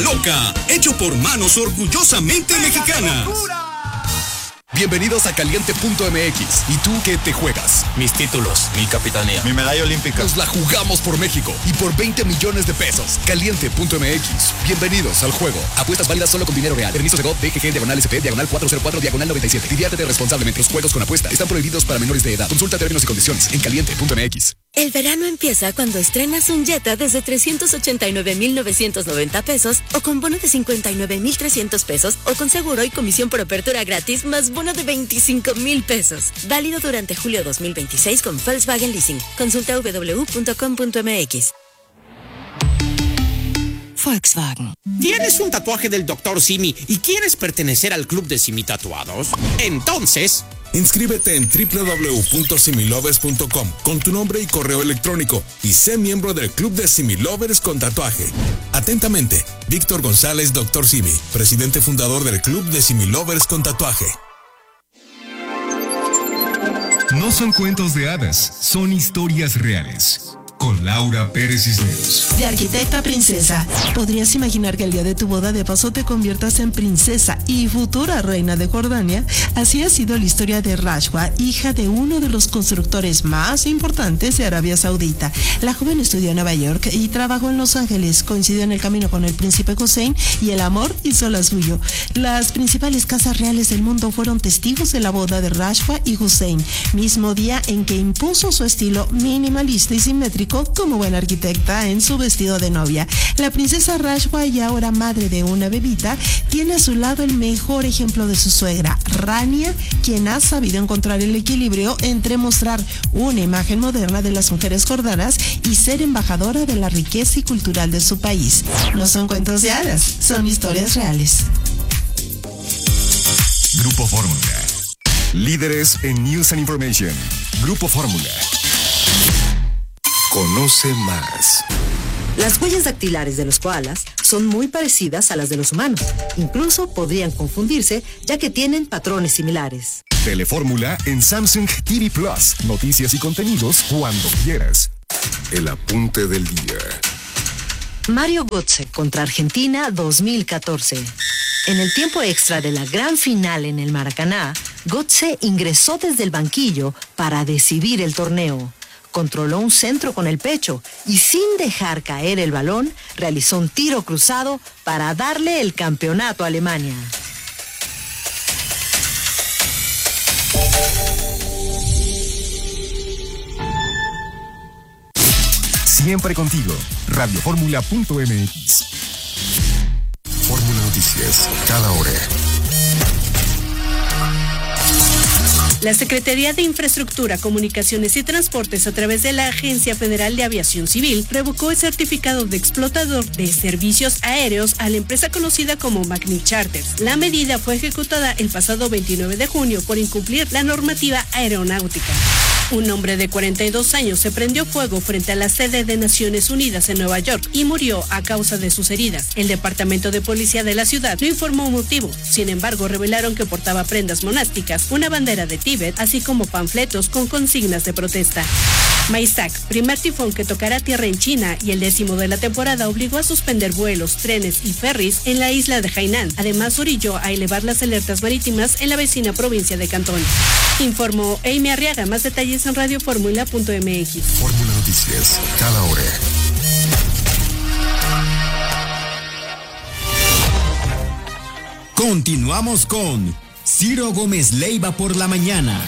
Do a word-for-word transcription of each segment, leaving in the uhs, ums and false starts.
Loca, hecho por manos orgullosamente mexicanas. Bienvenidos a Caliente punto M X. ¿Y tú qué te juegas? Mis títulos, mi capitanía, mi medalla olímpica. Nos la jugamos por México y por veinte millones de pesos. Caliente punto M X. Bienvenidos al juego. Apuestas válidas solo con dinero real. Permiso de G O T, D G G, diagonal S P, diagonal cuatro cero cuatro, diagonal noventa y siete. Diviértete responsablemente. Los juegos con apuesta están prohibidos para menores de edad. Consulta términos y condiciones en Caliente punto M X. El verano empieza cuando estrenas un Jetta desde trescientos ochenta y nueve mil novecientos noventa pesos o con bono de cincuenta y nueve mil trescientos pesos o con seguro y comisión por apertura gratis más bono de veinticinco mil pesos. Válido durante julio dos mil veintiséis con Volkswagen Leasing. Consulta w w w punto com punto m x. Volkswagen. ¿Tienes un tatuaje del doctor Simi y quieres pertenecer al club de Simi Tatuados? Entonces, inscríbete en w w w punto similovers punto com con tu nombre y correo electrónico y sé miembro del club de Similovers con tatuaje. Atentamente, Víctor González, doctor Simi, presidente fundador del club de Similovers con tatuaje. No son cuentos de hadas, son historias reales. Con Laura Pérez Cisneros. De arquitecta a princesa. ¿Podrías imaginar que el día de tu boda de paso te conviertas en princesa y futura reina de Jordania? Así ha sido la historia de Rashwa, hija de uno de los constructores más importantes de Arabia Saudita. La joven estudió en Nueva York y trabajó en Los Ángeles. Coincidió en el camino con el príncipe Hussein y el amor hizo la suyo. Las principales casas reales del mundo fueron testigos de la boda de Rashwa y Hussein, mismo día en que impuso su estilo minimalista y simétrico como buena arquitecta en su vestido de novia. La princesa Rashwa, y ahora madre de una bebita, tiene a su lado el mejor ejemplo de su suegra, Rania, quien ha sabido encontrar el equilibrio entre mostrar una imagen moderna de las mujeres jordanas y ser embajadora de la riqueza y cultural de su país. No son cuentos de hadas, son historias reales. Grupo Fórmula. Líderes en News and Information. Grupo Fórmula. Conoce más. Las huellas dactilares de los koalas son muy parecidas a las de los humanos. Incluso podrían confundirse, ya que tienen patrones similares. Telefórmula en Samsung T V Plus. Noticias y contenidos cuando quieras. El apunte del día. Mario Götze contra Argentina dos mil catorce. En el tiempo extra de la gran final en el Maracaná, Götze ingresó desde el banquillo para decidir el torneo. Controló un centro con el pecho y sin dejar caer el balón, realizó un tiro cruzado para darle el campeonato a Alemania. Siempre contigo. radio fórmula punto m x. Fórmula Noticias, cada hora. La Secretaría de Infraestructura, Comunicaciones y Transportes, a través de la Agencia Federal de Aviación Civil, revocó el certificado de explotador de servicios aéreos a la empresa conocida como Magni Charters. La medida fue ejecutada el pasado veintinueve de junio por incumplir la normativa aeronáutica. Un hombre de cuarenta y dos años se prendió fuego frente a la sede de Naciones Unidas en Nueva York y murió a causa de sus heridas. El Departamento de Policía de la ciudad no informó un motivo. Sin embargo, revelaron que portaba prendas monásticas, una bandera de Tíbet, así como panfletos con consignas de protesta. Maisak, primer tifón que tocará tierra en China y el décimo de la temporada, obligó a suspender vuelos, trenes y ferries en la isla de Hainan. Además, orilló a elevar las alertas marítimas en la vecina provincia de Cantón. Informó Amy Arriaga. Más detalles en radio fórmula punto m x. Fórmula Noticias, cada hora. Continuamos con Ciro Gómez Leiva por la mañana.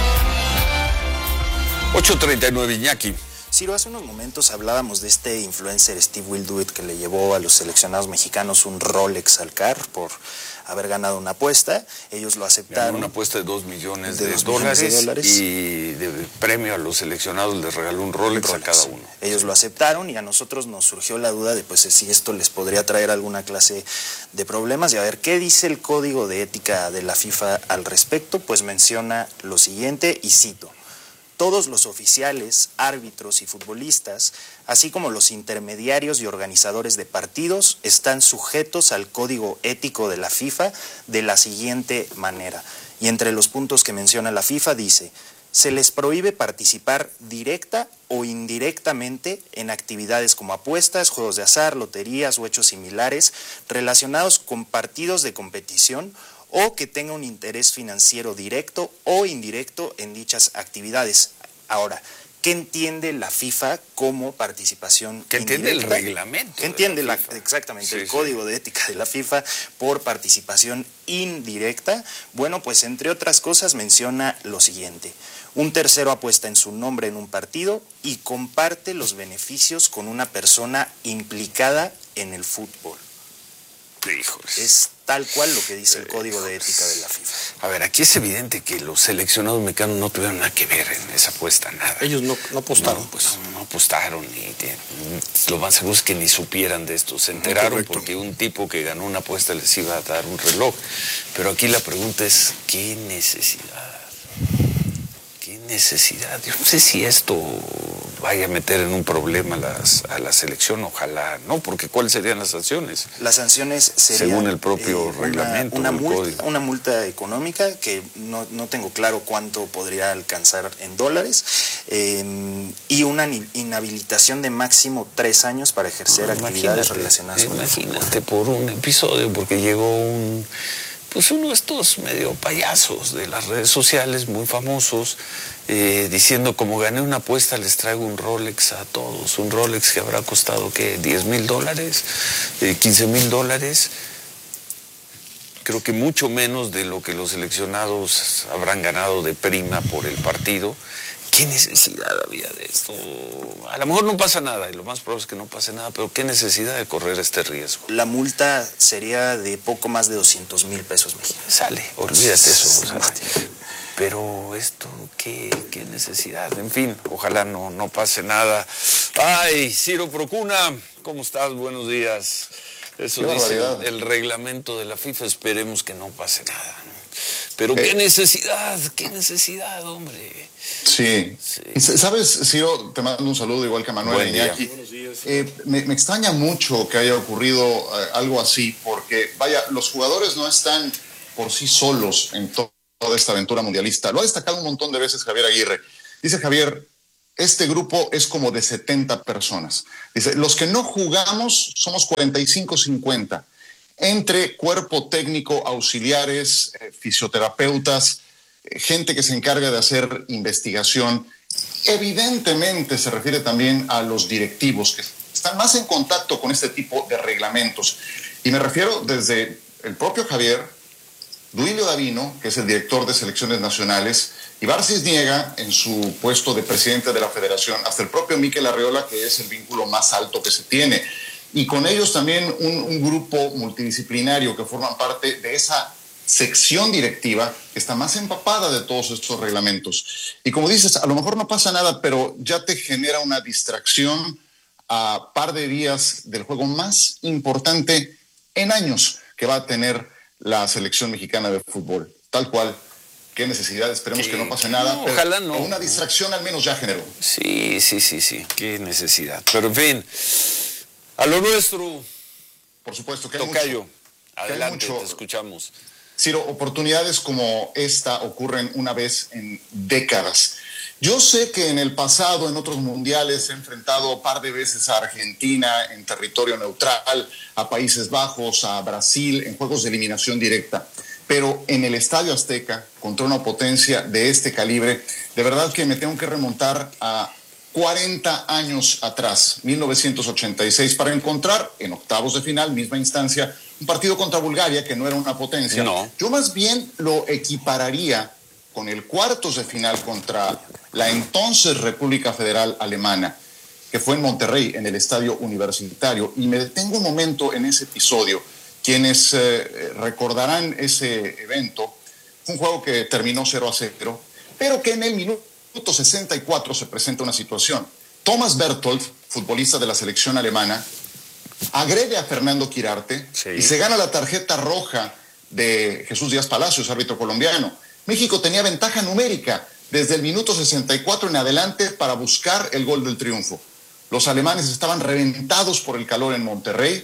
ocho treinta y nueve, Iñaki. Ciro, hace unos momentos hablábamos de este influencer Steve Will Do It que le llevó a los seleccionados mexicanos un Rolex al C A R por haber ganado una apuesta. Ellos lo aceptaron. Ganó una apuesta de dos millones de, de, dos dólares, millones de dólares y de premio a los seleccionados les regaló un Rolex, un Rolex a cada uno. Ellos lo aceptaron y a nosotros nos surgió la duda de pues si esto les podría traer alguna clase de problemas. Y a ver, ¿qué dice el código de ética de la FIFA al respecto? Pues menciona lo siguiente y cito: todos los oficiales, árbitros y futbolistas, así como los intermediarios y organizadores de partidos, están sujetos al código ético de la FIFA de la siguiente manera. Y entre los puntos que menciona la FIFA dice: Se les prohíbe participar directa o indirectamente en actividades como apuestas, juegos de azar, loterías o hechos similares relacionados con partidos de competición o que tenga un interés financiero directo o indirecto en dichas actividades. Ahora, ¿qué entiende la FIFA como participación ¿Qué entiende indirecta? el reglamento? ¿Qué entiende la la, exactamente sí, el sí. código de ética de la FIFA por participación indirecta? Bueno, pues entre otras cosas menciona lo siguiente: un tercero apuesta en su nombre en un partido y comparte los beneficios con una persona implicada en el fútbol. Híjoles. Es tal cual lo que dice el código de ética de la FIFA. A ver, aquí es evidente que los seleccionados mexicanos no tuvieron nada que ver en esa apuesta, nada. Ellos no, no apostaron, no, pues. No, no apostaron, y lo más seguro es que ni supieran de esto. Se enteraron Correcto. porque un tipo que ganó una apuesta les iba a dar un reloj. Pero aquí la pregunta es, ¿qué necesidad? ¿Qué necesidad? Yo no sé si esto vaya a meter en un problema a, las, a la selección, ojalá no, porque ¿cuáles serían las sanciones? Las sanciones serían, según el propio eh, reglamento, una, una, el multa, código. una multa económica que no, no tengo claro cuánto podría alcanzar en dólares, eh, y una inhabilitación de máximo tres años para ejercer No, actividades imagínate, relacionadas con el fútbol. Imagínate por un episodio, porque llegó un... pues uno de estos medio payasos de las redes sociales, muy famosos, eh, diciendo, como gané una apuesta, les traigo un Rolex a todos. Un Rolex que habrá costado, ¿qué? diez mil dólares, eh, quince mil dólares. Creo que mucho menos de lo que los seleccionados habrán ganado de prima por el partido. ¿Qué necesidad había de esto? A lo mejor no pasa nada, y lo más probable es que no pase nada, pero ¿qué necesidad de correr este riesgo? La multa sería de poco más de doscientos mil pesos mexicanos. Sale, olvídate eso. O sea, pero esto, ¿qué, qué necesidad? En fin, ojalá no, no pase nada. Ay, Ciro Procuna, ¿cómo estás? Buenos días. Eso Qué dice barbaridad. el reglamento de la FIFA, esperemos que no pase nada, ¿no? Pero Eh. qué necesidad, qué necesidad, hombre. Sí. Y s- ¿Sabes, Ciro? Te mando un saludo igual que a Manuel Buen día. Iñaki. Eh, me, me extraña mucho que haya ocurrido eh, algo así, porque, vaya, los jugadores no están por sí solos en to- toda esta aventura mundialista. Lo ha destacado un montón de veces Javier Aguirre. Dice Javier, este grupo es como de setenta personas. Dice, los que no jugamos somos cuarenta y cinco cincuenta. Entre cuerpo técnico, auxiliares, eh, fisioterapeutas, eh, gente que se encarga de hacer investigación. Evidentemente se refiere también a los directivos que están más en contacto con este tipo de reglamentos. Y me refiero desde el propio Javier, Duilio Davino, que es el director de selecciones nacionales, Ibar Cisniega, en su puesto de presidente de la federación, hasta el propio Mikel Arriola, que es el vínculo más alto que se tiene. Y con ellos también un, un grupo multidisciplinario que forman parte de esa sección directiva que está más empapada de todos estos reglamentos. Y como dices, a lo mejor no pasa nada, pero ya te genera una distracción a par de días del juego más importante en años que va a tener la selección mexicana de fútbol. Tal cual. Qué necesidad, esperemos Sí, que no pase nada. no, pero ojalá no. Una distracción al menos ya generó. Sí, sí, sí, sí, qué necesidad. Pero en fin, a lo nuestro, Por supuesto que hay Tocayo, mucho. adelante, mucho. te escuchamos. Ciro, oportunidades como esta ocurren una vez en décadas. Yo sé que en el pasado, en otros mundiales, he enfrentado un par de veces a Argentina en territorio neutral, a Países Bajos, a Brasil, en juegos de eliminación directa. Pero en el Estadio Azteca, contra una potencia de este calibre, de verdad que me tengo que remontar a cuarenta años atrás, mil novecientos ochenta y seis, para encontrar en octavos de final, misma instancia, un partido contra Bulgaria que no era una potencia. No. Yo más bien lo equipararía con el cuartos de final contra la entonces República Federal Alemana, que fue en Monterrey, en el Estadio Universitario. Y me detengo un momento en ese episodio. Quienes eh, recordarán ese evento, fue un juego que terminó cero a cero, pero que en el minuto sesenta y cuatro se presenta una situación. Thomas Berthold, futbolista de la selección alemana, agrede a Fernando Quirarte, Sí. y se gana la tarjeta roja de Jesús Díaz Palacios, árbitro colombiano. México tenía ventaja numérica desde el minuto sesenta y cuatro en adelante para buscar el gol del triunfo. Los alemanes estaban reventados por el calor en Monterrey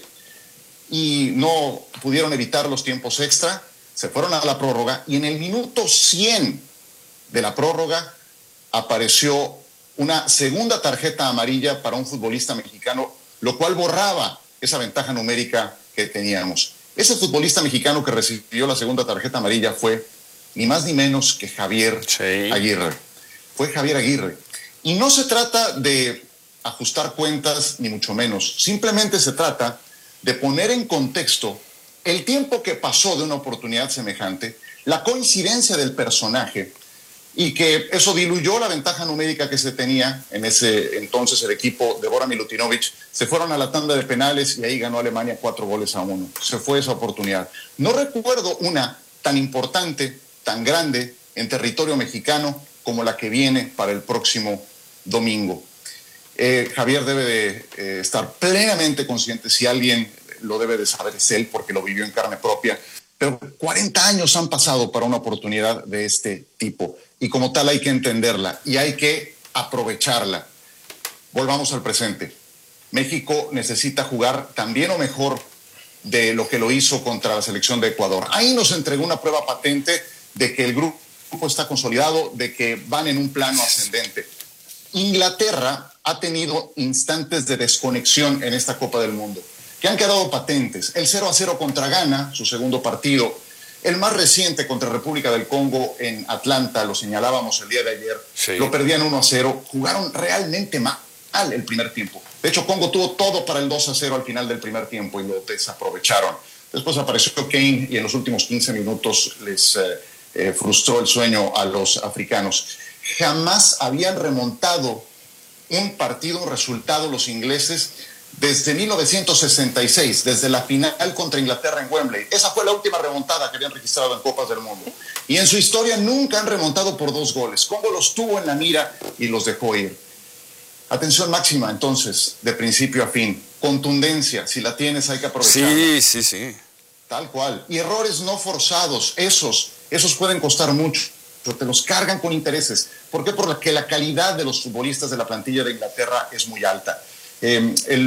y no pudieron evitar los tiempos extra, se fueron a la prórroga y en el minuto cien de la prórroga apareció una segunda tarjeta amarilla para un futbolista mexicano, lo cual borraba esa ventaja numérica que teníamos. Ese futbolista mexicano que recibió la segunda tarjeta amarilla fue ni más ni menos que Javier sí. Aguirre. Fue Javier Aguirre. Y no se trata de ajustar cuentas, ni mucho menos. Simplemente se trata de poner en contexto el tiempo que pasó de una oportunidad semejante, la coincidencia del personaje, y que eso diluyó la ventaja numérica que se tenía en ese entonces el equipo de Bora Milutinovic. Se fueron a la tanda de penales y ahí ganó Alemania cuatro goles a uno. Se fue esa oportunidad. No recuerdo una tan importante, tan grande en territorio mexicano como la que viene para el próximo domingo. Eh, Javier debe de eh, estar plenamente consciente, si alguien lo debe de saber es él, porque lo vivió en carne propia, pero cuarenta años han pasado para una oportunidad de este tipo, y como tal hay que entenderla y hay que aprovecharla. Volvamos al presente. México necesita jugar también o mejor de lo que lo hizo contra la selección de Ecuador. Ahí nos entregó una prueba patente de que el grupo está consolidado, de que van en un plano ascendente. Inglaterra ha tenido instantes de desconexión en esta Copa del Mundo, que han quedado patentes. El cero a cero contra Ghana, su segundo partido. El más reciente contra República del Congo en Atlanta, lo señalábamos el día de ayer, sí. Lo perdían uno a cero. Jugaron realmente mal el primer tiempo. De hecho, Congo tuvo todo para el dos a cero al final del primer tiempo y lo desaprovecharon. Después apareció Kane y en los últimos quince minutos les eh, eh, frustró el sueño a los africanos. Jamás habían remontado un partido, un resultado los ingleses desde mil novecientos sesenta y seis, desde la final contra Inglaterra en Wembley. Esa fue la última remontada que habían registrado en Copas del Mundo. Y en su historia nunca han remontado por dos goles. Congo los tuvo en la mira y los dejó ir. Atención máxima, entonces, de principio a fin. Contundencia, si la tienes hay que aprovecharla. Sí, sí, sí. Tal cual. Y errores no forzados, esos, esos pueden costar mucho. Pero te los cargan con intereses. ¿Por qué? Porque la calidad de los futbolistas de la plantilla de Inglaterra es muy alta. Eh, el,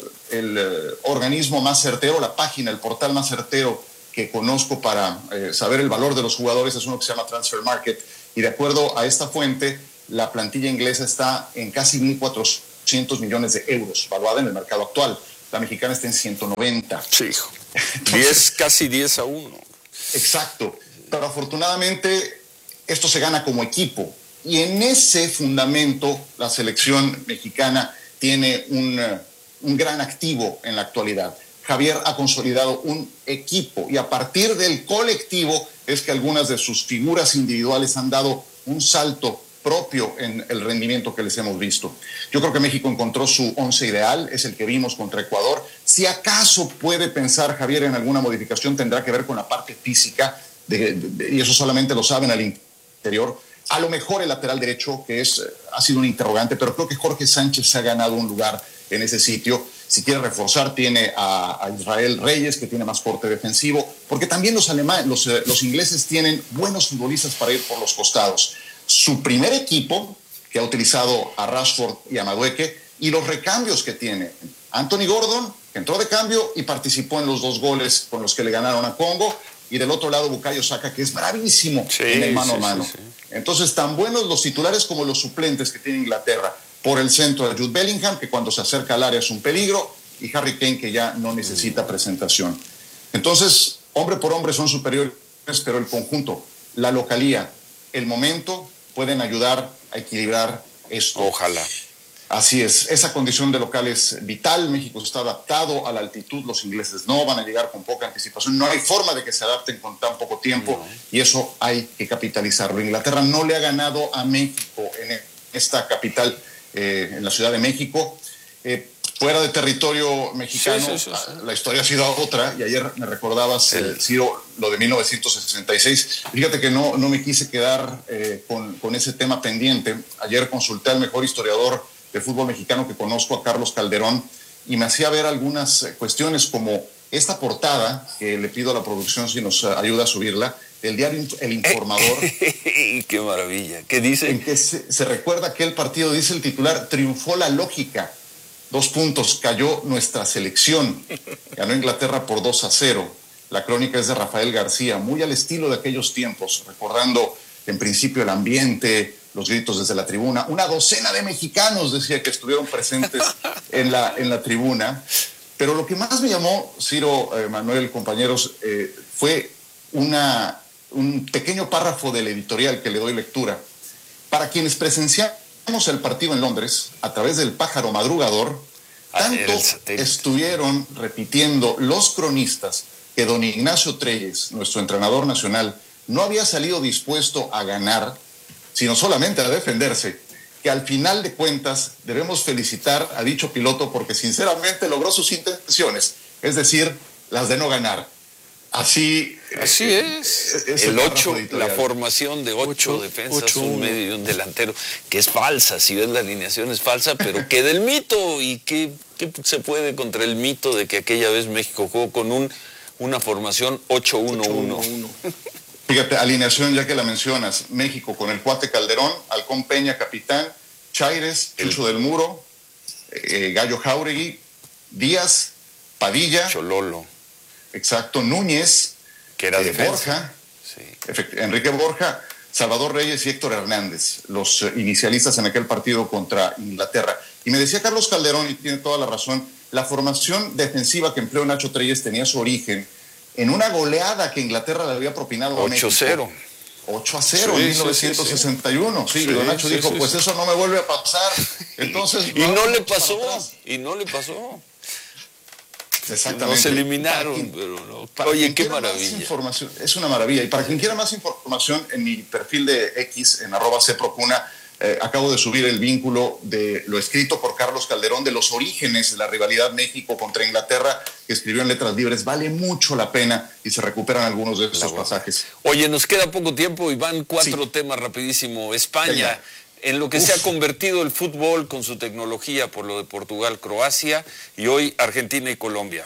el eh, organismo más certero, la página, el portal más certero que conozco para eh, saber el valor de los jugadores es uno que se llama Transfer Market, y de acuerdo a esta fuente, la plantilla inglesa está en casi mil cuatrocientos millones de euros, valuada en el mercado actual. La mexicana está en ciento noventa. Sí, hijo. diez, casi diez a uno. Exacto. Pero afortunadamente esto se gana como equipo, y en ese fundamento la selección mexicana tiene un, un gran activo en la actualidad. Javier ha consolidado un equipo y a partir del colectivo es que algunas de sus figuras individuales han dado un salto propio en el rendimiento que les hemos visto. Yo creo que México encontró su once ideal, es el que vimos contra Ecuador. Si acaso puede pensar Javier en alguna modificación, tendrá que ver con la parte física, de, de, de, y eso solamente lo saben al interior. A lo mejor el lateral derecho, que es, ha sido un interrogante, pero creo que Jorge Sánchez se ha ganado un lugar en ese sitio. Si quiere reforzar, tiene a, a Israel Reyes, que tiene más corte defensivo, porque también los, alemanes, los, los ingleses tienen buenos futbolistas para ir por los costados. Su primer equipo, que ha utilizado a Rashford y a Madueke, y los recambios que tiene. Anthony Gordon, que entró de cambio y participó en los dos goles con los que le ganaron a Congo, y del otro lado Bukayo Saka, que es bravísimo sí, en el mano sí, a mano. Sí, sí. Entonces, tan buenos los titulares como los suplentes que tiene Inglaterra. Por el centro de Jude Bellingham, que cuando se acerca al área es un peligro, y Harry Kane, que ya no necesita presentación. Entonces, hombre por hombre son superiores, pero el conjunto, la localía, el momento, pueden ayudar a equilibrar esto. Ojalá. Así es, esa condición de local es vital. México está adaptado a la altitud, los ingleses no van a llegar con poca anticipación, no hay forma de que se adapten con tan poco tiempo, no. Y eso hay que capitalizarlo. Inglaterra no le ha ganado a México en esta capital, eh, en la Ciudad de México. Eh, fuera de territorio mexicano, sí, sí, sí, sí. La historia ha sido otra, y ayer me recordabas, sí. eh, Ciro, lo de mil novecientos sesenta y seis. Fíjate que no, no me quise quedar eh, con, con ese tema pendiente. Ayer consulté al mejor historiador de fútbol mexicano que conozco, a Carlos Calderón, y me hacía ver algunas cuestiones como esta portada, que le pido a la producción si nos ayuda a subirla, del diario El Informador. ¡Qué maravilla! ¿Qué dice? En que se, se recuerda aquel partido, dice el titular, triunfó la lógica. Dos puntos, cayó nuestra selección. Ganó Inglaterra por dos a cero. La crónica es de Rafael García, muy al estilo de aquellos tiempos, recordando en principio el ambiente, los gritos desde la tribuna. Una docena de mexicanos, decía, que estuvieron presentes en la, en la tribuna. Pero lo que más me llamó, Ciro, eh, Manuel, compañeros, eh, fue una, un pequeño párrafo del editorial que le doy lectura. Para quienes presenciamos el partido en Londres, a través del pájaro madrugador, tanto estuvieron repitiendo los cronistas que don Ignacio Treyes, nuestro entrenador nacional, no había salido dispuesto a ganar, sino solamente a defenderse, que al final de cuentas debemos felicitar a dicho piloto porque sinceramente logró sus intenciones, es decir, las de no ganar. Así, Así es. es el ocho, la formación de ocho, ocho defensas, ocho, un medio y un delantero, que es falsa, si ves la alineación es falsa, pero que del mito, y que, que se puede contra el mito de que aquella vez México jugó con un, una formación ocho uno uno. Fíjate, alineación ya que la mencionas, México con el Cuate Calderón, Halcón Peña, capitán, Chaires, Chucho del Muro, eh, Gallo Jáuregui, Díaz, Padilla, Chololo. Exacto, Núñez, que era eh, Borja, sí. Enrique Borja, Salvador Reyes y Héctor Hernández, los eh, inicialistas en aquel partido contra Inglaterra. Y me decía Carlos Calderón, y tiene toda la razón, la formación defensiva que empleó Nacho Treyes tenía su origen en una goleada que Inglaterra le había propinado a México. ocho cero. ocho a cero sí, en mil novecientos sesenta y uno. Sí, sí, sí, sí, Nacho sí, dijo, sí, pues sí. eso no me vuelve a pasar. Entonces, y no le pasó, y no le pasó. Exactamente. Nos eliminaron, quien, pero no. Oye, qué maravilla. Información, es una maravilla. Y para quien quiera más información, en mi perfil de X, en arroba cprocuna, eh, acabo de subir el vínculo de lo escrito por Carlos Calderón de los orígenes de la rivalidad México contra Inglaterra, que escribió en Letras Libres. Vale mucho la pena y se recuperan algunos de estos pasajes. Oye, nos queda poco tiempo y van cuatro sí. temas rapidísimo. España. Ya, ya. En lo que Uf. se ha convertido el fútbol con su tecnología por lo de Portugal, Croacia y hoy Argentina y Colombia.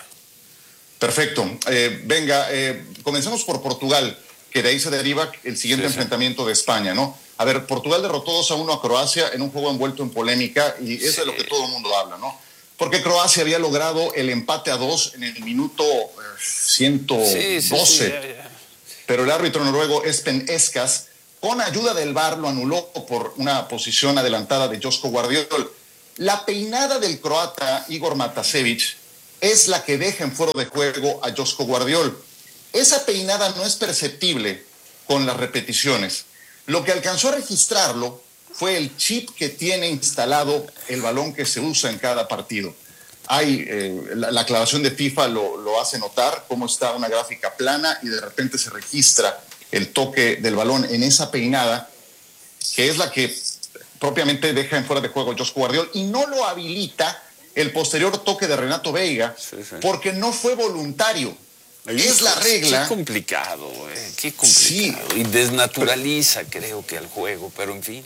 Perfecto. Eh, venga, eh, comencemos por Portugal, que de ahí se deriva el siguiente sí, enfrentamiento sí. de España, ¿no? A ver, Portugal derrotó dos a uno a Croacia en un juego envuelto en polémica y es sí. de lo que todo el mundo habla, ¿no? Porque Croacia había logrado el empate a dos en el minuto eh, ciento doce, sí, sí, sí, ya, ya. Pero el árbitro noruego Espen Eskas, con ayuda del V A R, lo anuló por una posición adelantada de Josko Guardiol. La peinada del croata Igor Matasevic es la que deja en fuera de juego a Josko Guardiol. Esa peinada no es perceptible con las repeticiones. Lo que alcanzó a registrarlo fue el chip que tiene instalado el balón que se usa en cada partido. Hay, eh, la, la aclaración de FIFA lo, lo hace notar, cómo está una gráfica plana y de repente se registra el toque del balón en esa peinada, que es la que propiamente deja en fuera de juego Josko Guardiol, y no lo habilita el posterior toque de Renato Veiga, sí, sí. porque no fue voluntario. Ahí es la regla. Qué complicado, eh, qué complicado. Sí. Y desnaturaliza, creo que, al juego, pero en fin.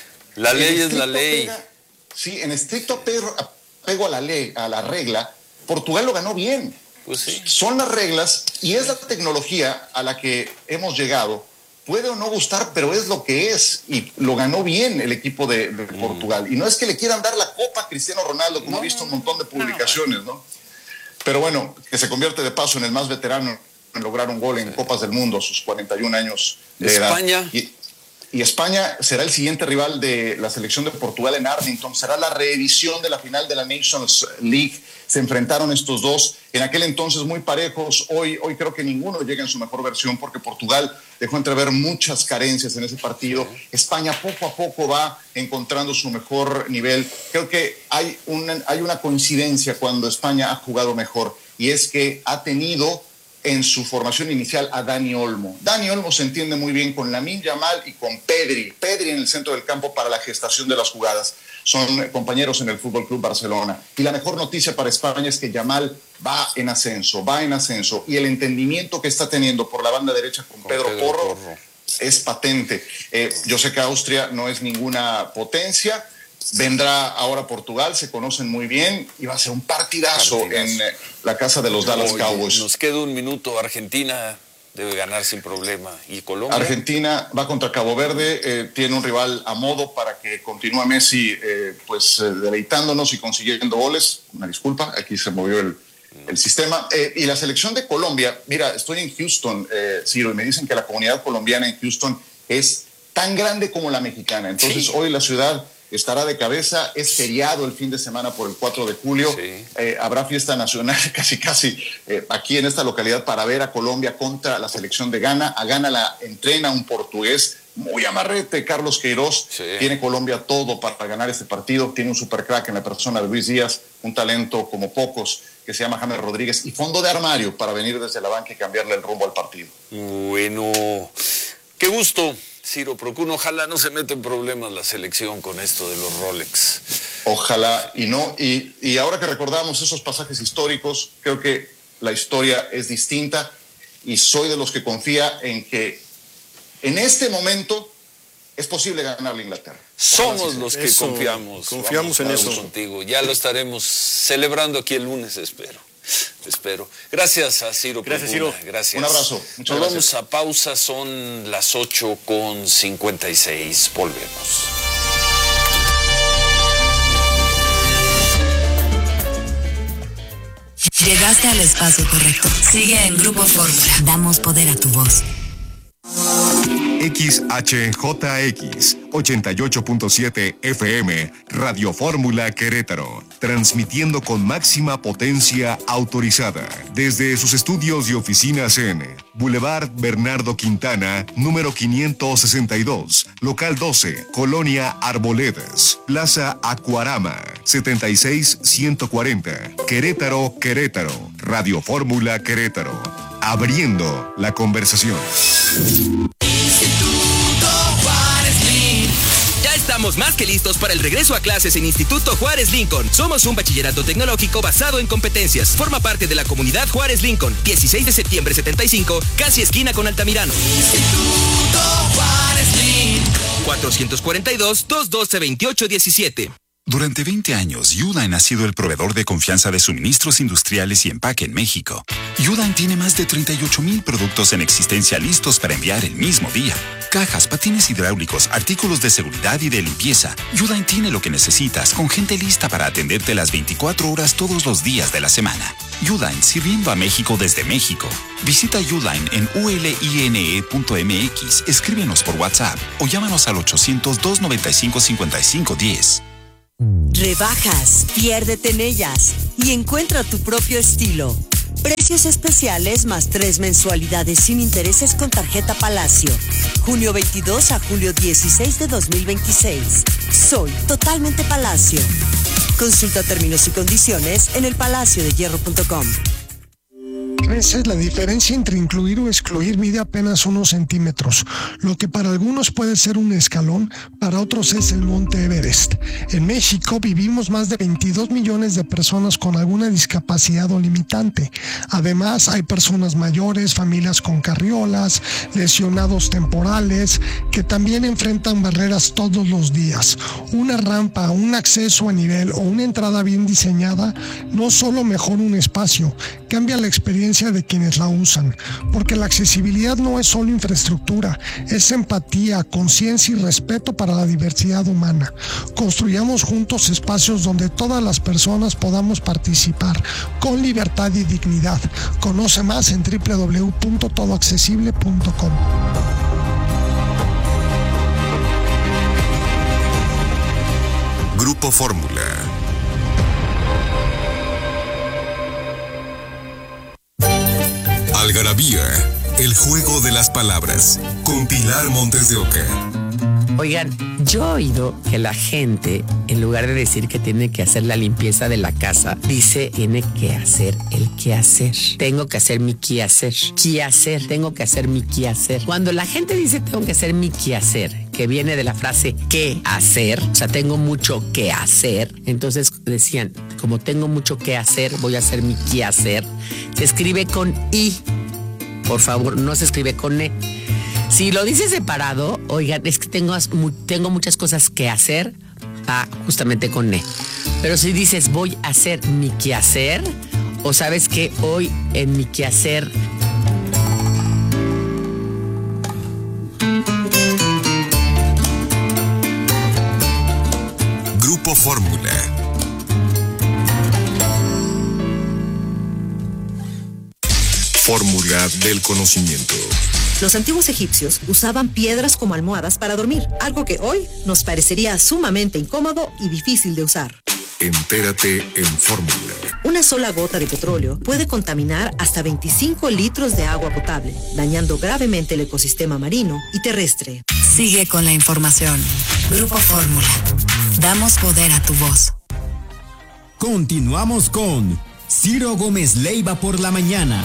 La en ley es la ley. Pega, sí, en estricto apego, apego a la ley, a la regla, Portugal lo ganó bien. Pues sí. Son las reglas y es la tecnología a la que hemos llegado. Puede o no gustar, pero es lo que es. Y lo ganó bien el equipo de, de mm. Portugal. Y no es que le quieran dar la copa a Cristiano Ronaldo, como no, he visto un montón de publicaciones, ¿no? Pero bueno, que se convierte de paso en el más veterano en lograr un gol en sí. Copas del Mundo a sus cuarenta y un años de España. edad. Y, y España será el siguiente rival de la selección de Portugal en Arlington. Será la reedición de la final de la Nations League. Se enfrentaron estos dos en aquel entonces muy parejos. Hoy, hoy creo que ninguno llega en su mejor versión porque Portugal dejó entrever muchas carencias en ese partido. Sí. España poco a poco va encontrando su mejor nivel. Creo que hay una, hay una coincidencia cuando España ha jugado mejor y es que ha tenido en su formación inicial a Dani Olmo. Dani Olmo se entiende muy bien con Lamine Yamal y con Pedri. Pedri en el centro del campo para la gestación de las jugadas. Son compañeros en el Fútbol Club Barcelona. Y la mejor noticia para España es que Yamal va en ascenso, va en ascenso. Y el entendimiento que está teniendo por la banda derecha con, con Pedro, Pedro Porro, Porro es patente. Eh, yo sé que Austria no es ninguna potencia. Vendrá ahora Portugal, se conocen muy bien y va a ser un partidazo, partidazo. en eh, la casa de los Dallas Oye, Cowboys. Nos queda un minuto. Argentina debe ganar sin problema. ¿Y Colombia? Argentina va contra Cabo Verde, eh, tiene un rival a modo para que continúe Messi eh, pues eh, deleitándonos y consiguiendo goles. Una disculpa, aquí se movió el, el sistema. Eh, y la selección de Colombia, mira, estoy en Houston, eh, Ciro, y me dicen que la comunidad colombiana en Houston es tan grande como la mexicana. Entonces sí. Hoy la ciudad estará de cabeza, es feriado el fin de semana por el cuatro de julio, sí. eh, habrá fiesta nacional casi casi eh, aquí en esta localidad para ver a Colombia contra la selección de Ghana. A Ghana la entrena un portugués muy amarrete, Carlos Queiroz. Sí. Tiene Colombia todo para ganar este partido, tiene un super crack en la persona de Luis Díaz, un talento como pocos que se llama James Rodríguez y fondo de armario para venir desde la banca y cambiarle el rumbo al partido. Bueno, qué gusto, Ciro Procuna. Ojalá no se meta en problemas la selección con esto de los Rolex. Ojalá y no. Y, y ahora que recordamos esos pasajes históricos, creo que la historia es distinta y soy de los que confía en que en este momento es posible ganarle a Inglaterra. Somos los que eso, confiamos. Confiamos en eso. Contigo. Ya lo estaremos celebrando aquí el lunes, espero. Espero. Gracias a Ciro. Gracias, Ciro. Gracias. Un abrazo. Muchas Nos gracias. Vamos a pausa. Son las ocho con cincuenta y seis. Volvemos. Llegaste al espacio correcto. Sigue en Grupo Fórmula. Damos poder a tu voz. X H J X ochenta y ocho punto siete F M Radio Fórmula Querétaro, transmitiendo con máxima potencia autorizada desde sus estudios y oficinas en Boulevard Bernardo Quintana, número quinientos sesenta y dos, local doce, Colonia Arboledas, Plaza Acuarama, setenta y seis ciento cuarenta, Querétaro, Querétaro. Radio Fórmula Querétaro, abriendo la conversación. Ya estamos más que listos para el regreso a clases en Instituto Juárez Lincoln. Somos un bachillerato tecnológico basado en competencias. Forma parte de la comunidad Juárez Lincoln. dieciséis de septiembre setenta y cinco, casi esquina con Altamirano. Instituto Juárez Lincoln. cuatrocientos cuarenta y dos, doscientos doce, veintiocho diecisiete. Durante veinte años, Uline ha sido el proveedor de confianza de suministros industriales y empaque en México. Uline tiene más de treinta y ocho mil productos en existencia listos para enviar el mismo día. Cajas, patines hidráulicos, artículos de seguridad y de limpieza. Uline tiene lo que necesitas, con gente lista para atenderte las veinticuatro horas todos los días de la semana. Uline, sirviendo a México desde México. Visita Uline en u l i n e punto m x, escríbenos por WhatsApp o llámanos al ochocientos, doscientos noventa y cinco, cincuenta y cinco diez. Rebajas, piérdete en ellas y encuentra tu propio estilo. Precios especiales más tres mensualidades sin intereses con tarjeta Palacio. junio veintidós a julio dieciséis de dos mil veintiséis. Soy totalmente Palacio. Consulta términos y condiciones en el palacio de hierro punto com. A veces la diferencia entre incluir o excluir mide apenas unos centímetros. Lo que para algunos puede ser un escalón, para otros es el Monte Everest. En México vivimos más de veintidós millones de personas con alguna discapacidad o limitante. Además, hay personas mayores, familias con carriolas, lesionados temporales, que también enfrentan barreras todos los días. Una rampa, un acceso a nivel o una entrada bien diseñada no solo mejora un espacio, cambia la experiencia de quienes la usan, porque la accesibilidad no es solo infraestructura, es empatía, conciencia y respeto para la diversidad humana. Construyamos juntos espacios donde todas las personas podamos participar con libertad y dignidad. Conoce más en doble u doble u doble u punto todo accesible punto com. Grupo Fórmula. Algarabía, el juego de las palabras, con Pilar Montes de Oca. Oigan, yo he oído que la gente, en lugar de decir que tiene que hacer la limpieza de la casa, dice tiene que hacer el quehacer. Tengo que hacer mi quehacer. Quehacer, tengo que hacer mi quehacer. Cuando la gente dice tengo que hacer mi quehacer, que viene de la frase qué hacer, o sea, tengo mucho que hacer, entonces decían, como tengo mucho que hacer, voy a hacer mi quehacer. Se escribe con I, por favor, no se escribe con E. Si lo dices separado, oigan, es que tengo, tengo muchas cosas que hacer, va justamente con E. Pero si dices voy a hacer mi quehacer, o sabes que hoy en mi quehacer Grupo Fórmula. Fórmula del conocimiento. Los antiguos egipcios usaban piedras como almohadas para dormir, algo que hoy nos parecería sumamente incómodo y difícil de usar. Entérate en Fórmula. Una sola gota de petróleo puede contaminar hasta veinticinco litros de agua potable, dañando gravemente el ecosistema marino y terrestre. Sigue con la información. Grupo Fórmula. Damos poder a tu voz. Continuamos con Ciro Gómez Leiva por la mañana.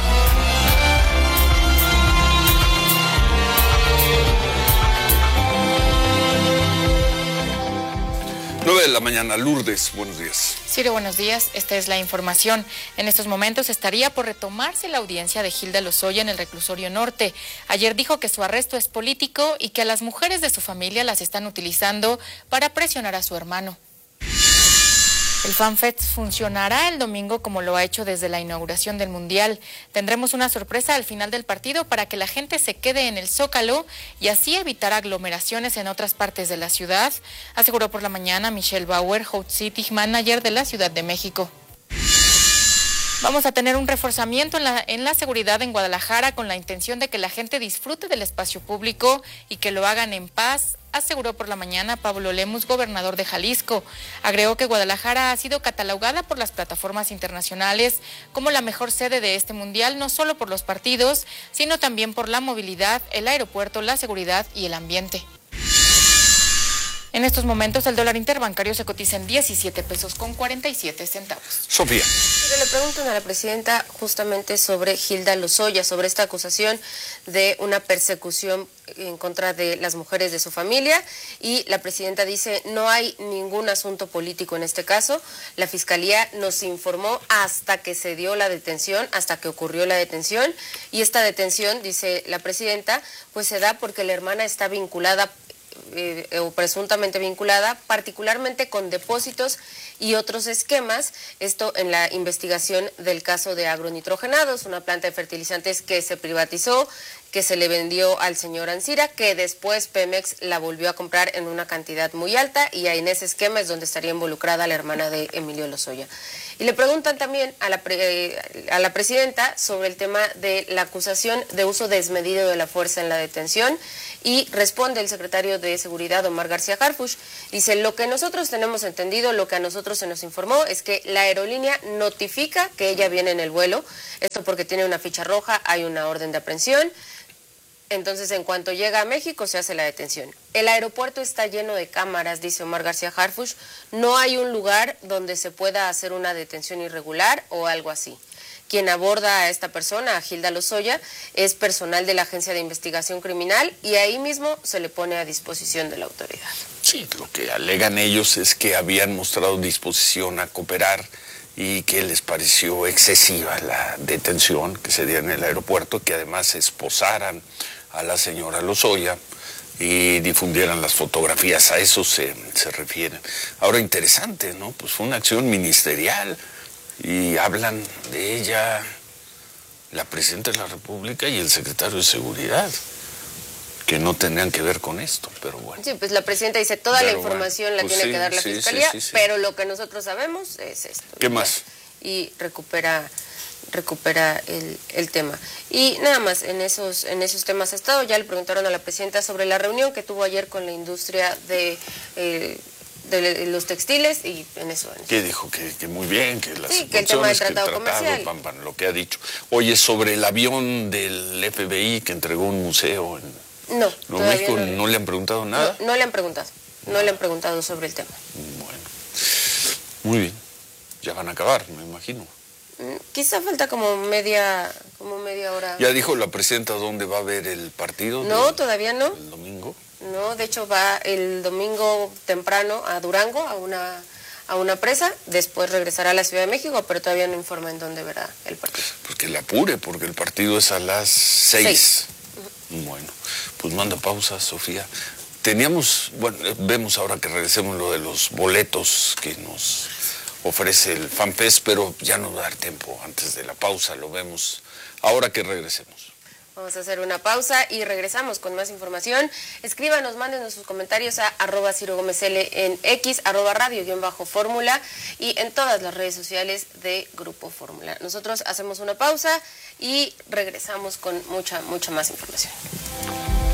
nueve de la mañana, Lourdes, buenos días. Ciro, buenos días. Esta es la información. En estos momentos estaría por retomarse la audiencia de Hilda Lozoya en el reclusorio norte. Ayer dijo que su arresto es político y que a las mujeres de su familia las están utilizando para presionar a su hermano. El FanFest funcionará el domingo como lo ha hecho desde la inauguración del Mundial. Tendremos una sorpresa al final del partido para que la gente se quede en el Zócalo y así evitar aglomeraciones en otras partes de la ciudad, aseguró por la mañana Michelle Bauer, Hot City Manager de la Ciudad de México. Vamos a tener un reforzamiento en la, en la seguridad en Guadalajara con la intención de que la gente disfrute del espacio público y que lo hagan en paz, aseguró por la mañana Pablo Lemus, gobernador de Jalisco. Agregó que Guadalajara ha sido catalogada por las plataformas internacionales como la mejor sede de este mundial, no solo por los partidos, sino también por la movilidad, el aeropuerto, la seguridad y el ambiente. En estos momentos el dólar interbancario se cotiza en diecisiete pesos con cuarenta y siete centavos. Sofía. Le preguntan a la presidenta justamente sobre Hilda Lozoya, sobre esta acusación de una persecución en contra de las mujeres de su familia, y la presidenta dice no hay ningún asunto político en este caso. La fiscalía nos informó hasta que se dio la detención, hasta que ocurrió la detención, y esta detención, dice la presidenta, pues se da porque la hermana está vinculada Eh, o presuntamente vinculada, particularmente con depósitos y otros esquemas, esto en la investigación del caso de agronitrogenados, una planta de fertilizantes que se privatizó, que se le vendió al señor Ancira, que después Pemex la volvió a comprar en una cantidad muy alta, y en ese esquema es donde estaría involucrada la hermana de Emilio Lozoya. Y le preguntan también a la, pre, a la presidenta sobre el tema de la acusación de uso desmedido de la fuerza en la detención, y responde el secretario de Seguridad, Omar García Harfuch, dice, lo que nosotros tenemos entendido, lo que a nosotros se nos informó, es que la aerolínea notifica que ella viene en el vuelo, esto porque tiene una ficha roja, hay una orden de aprehensión. Entonces, en cuanto llega a México, se hace la detención. El aeropuerto está lleno de cámaras, dice Omar García Harfuch. No hay un lugar donde se pueda hacer una detención irregular o algo así. Quien aborda a esta persona, a Hilda Lozoya, es personal de la Agencia de Investigación Criminal, y ahí mismo se le pone a disposición de la autoridad. Sí, lo que alegan ellos es que habían mostrado disposición a cooperar y que les pareció excesiva la detención que se dio en el aeropuerto, que además esposaran a la señora Lozoya y difundieran las fotografías. A eso se, se refieren. Ahora, interesante, ¿no? Pues fue una acción ministerial y hablan de ella la presidenta de la República y el secretario de Seguridad, que no tendrían que ver con esto, pero bueno. Sí, pues la presidenta dice, toda pero la información bueno, la pues tiene sí, que dar la sí, Fiscalía, sí, sí, sí. pero lo que nosotros sabemos es esto. ¿Qué más? Y recupera recupera el, el tema. Y nada más, en esos en esos temas ha estado. Ya le preguntaron a la presidenta sobre la reunión que tuvo ayer con la industria de, eh, de los textiles, y en eso. En ¿Qué eso. dijo? Que, que muy bien, que las sí, que el tema del tratado, que el tratado comercial. pam, pam, lo que ha dicho. Oye, sobre el avión del F B I que entregó un museo en No, Nuevo México, no, ¿no le han preguntado nada? No, no le han preguntado, no le han preguntado sobre el tema. Bueno, muy bien. Ya van a acabar, me imagino. Quizá falta como media, como media hora. ¿Ya dijo la presidenta dónde va a ver el partido? No, de, todavía no. ¿El domingo? No, de hecho va el domingo temprano a Durango, a una, a una presa, después regresará a la Ciudad de México, pero todavía no informa en dónde verá el partido. Pues que le apure, porque el partido es a las seis. Seis. Bueno, pues manda pausa, Sofía. Teníamos, bueno, vemos ahora que regresemos lo de los boletos que nos ofrece el FanFest, pero ya no va a dar tiempo antes de la pausa, lo vemos ahora que regresemos. Vamos a hacer una pausa y regresamos con más información. Escríbanos, mándenos sus comentarios a arroba Ciro Gómez L en X, arroba radio guión bajo fórmula y en todas las redes sociales de Grupo Fórmula. Nosotros hacemos una pausa y regresamos con mucha, mucha más información.